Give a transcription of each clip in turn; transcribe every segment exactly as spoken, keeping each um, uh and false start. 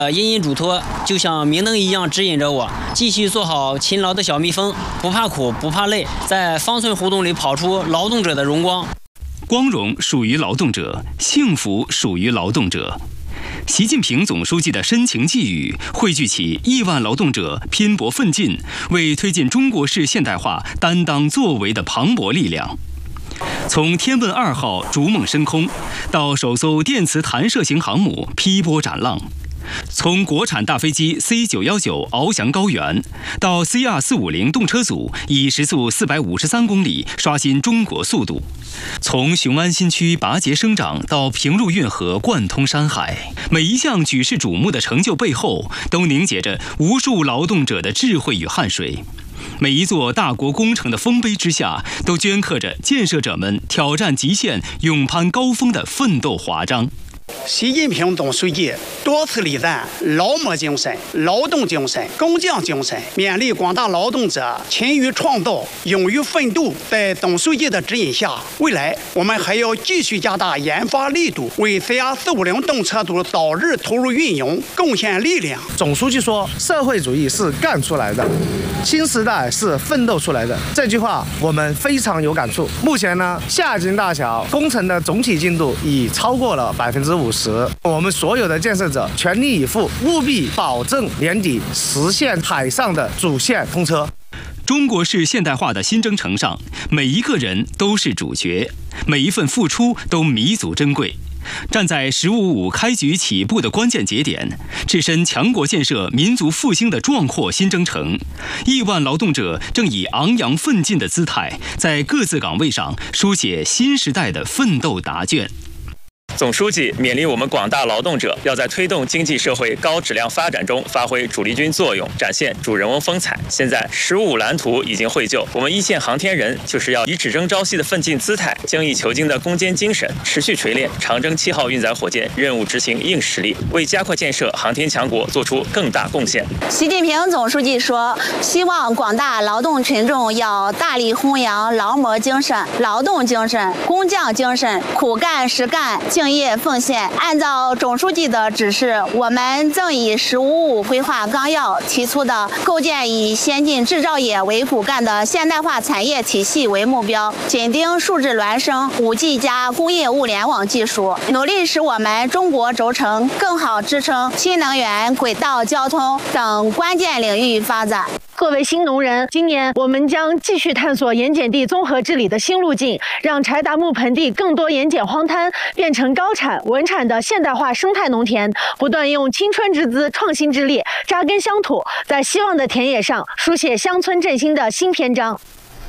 呃，殷殷嘱托就像明灯一样指引着我，继续做好勤劳的小蜜蜂，不怕苦，不怕累，在方寸胡同里跑出劳动者的荣光。 光荣属于劳动者，幸福属于劳动者。习近平总书记的深情寄语，汇聚起亿万劳动者拼搏奋进，为推进中国式现代化担当作为的磅礴力量。从天问二号逐梦升空，到首艘电磁弹射型航母劈波斩浪；从国产大飞机 C 九一九翱翔高原，到 C R 四五零动车组以时速四百五十三公里刷新中国速度；从雄安新区拔节生长到平入运河贯通山海，每一项举世瞩目的成就背后，都凝结着无数劳动者的智慧与汗水。每一座大国工程的丰碑之下，都镌刻着建设者们挑战极限、勇攀高峰的奋斗华章。 习近平总书记多次礼赞劳模精神、劳动精神、工匠精神，勉励广大劳动者勤于创造、勇于奋斗。在总书记的指引下，未来我们还要继续加大研发力度，为 C R 四五零动车组早日投入运营贡献力量。 总书记说：“社会主义是干出来的，新时代是奋斗出来的。”这句话我们非常有感触。目前呢，下井大桥工程的总体进度已超过了百分之五十。我们所有的建设者全力以赴，务必保证年底实现海上的主线通车。 中国式现代化的新征程上，每一个人都是主角，每一份付出都弥足珍贵。站在“十五五”开局起步的关键节点，置身强国建设、民族复兴的壮阔新征程，亿万劳动者正以昂扬奋进的姿态，在各自岗位上书写新时代的奋斗答卷。 总书记勉励我们广大劳动者，要在推动经济社会高质量发展中发挥主力军作用，展现主人翁风采。现在“十五五”蓝图已经绘就，我们一线航天人就是要以只争朝夕的奋进姿态、精益求精的攻坚精神，持续锤炼长征七号运载火箭任务执行硬实力，为加快建设航天强国做出更大贡献。 习近平总书记说，希望广大劳动群众要大力弘扬劳模精神、劳动精神、工匠精神，苦干实干，敬业奉献。按照总书记的指示，我们正以“十五五”规划纲要提出的构建以先进制造业为骨干的现代化产业体系为目标，紧盯数字孪生、五 G 加工业物联网技术，努力使我们中国轴承更好支撑新能源、轨道交通等关键领域发展。 作为新农人，今年我们将继续探索盐碱地综合治理的新路径，让柴达木盆地更多盐碱荒滩变成高产稳产的现代化生态农田，不断用青春之姿、创新之力扎根乡土，在希望的田野上书写乡村振兴的新篇章。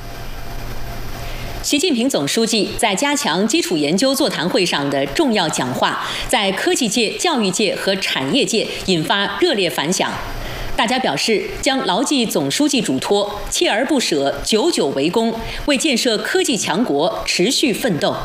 习近平总书记在加强基础研究座谈会上的重要讲话，在科技界、教育界和产业界引发热烈反响。大家表示将牢记总书记嘱托，锲而不舍，久久为功，为建设科技强国持续奋斗。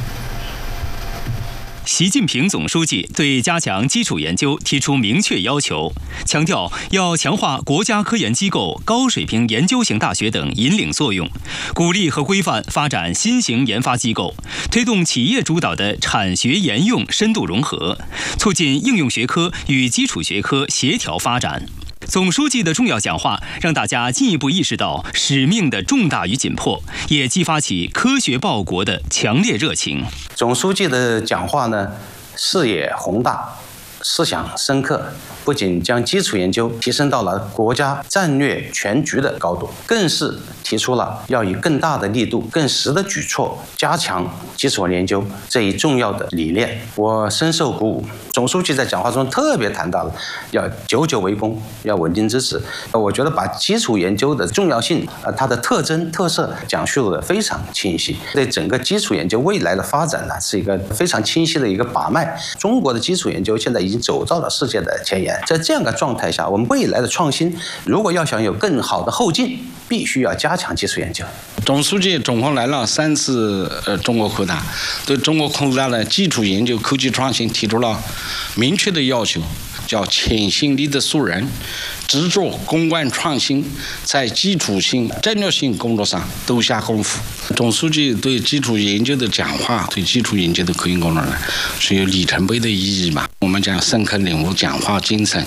习近平总书记对加强基础研究提出明确要求，强调要强化国家科研机构、高水平研究型大学等引领作用，鼓励和规范发展新型研发机构，推动企业主导的产学研用深度融合，促进应用学科与基础学科协调发展。总书记的重要讲话让大家进一步意识到使命的重大与紧迫，也激发起科学报国的强烈热情。 总书记的讲话呢，视野宏大，思想深刻，不仅将基础研究提升到了国家战略全局的高度，更是提出了要以更大的力度、更实的举措加强基础研究这一重要的理念。我深受鼓舞。总书记在讲话中特别谈到了要久久为功，要稳定支持。我觉得把基础研究的重要性、呃它的特征特色讲述的非常清晰，对整个基础研究未来的发展呢是一个非常清晰的一个把脉。中国的基础研究现在已经走到了世界的前沿，在这样的状态下，我们未来的创新如果要想有更好的后劲，必须要加强基础研究。 总书记总共来了三次呃中国扩大，对中国扩大的基础研究、科技创新提出了明确的要求，叫潜心力的素人，执着攻关创新，在基础性、战略性工作上都下功夫。总书记对基础研究的讲话，对基础研究的科研工作呢，是有里程碑的意义嘛。我们讲深刻领悟讲话精神，